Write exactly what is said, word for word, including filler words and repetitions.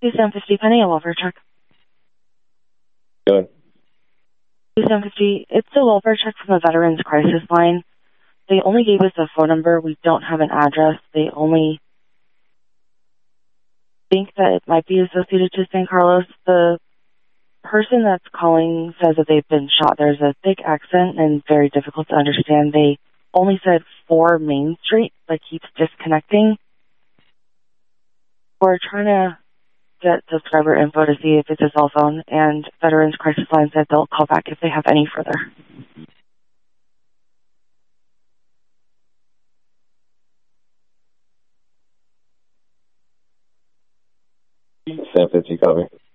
two seven five zero, Penny, a welfare check. Go ahead. two seven five zero, it's a welfare check from the Veterans Crisis Line. They only gave us a phone number. We don't have an address. They only think that it might be associated to San Carlos. The person that's calling says that they've been shot. There's a thick accent and very difficult to understand. They only said four Main Street, but keeps disconnecting. We're trying to get subscriber info to see if it's a cell phone, and Veterans Crisis Line said they'll call back if they have any further. seven fifty, copy.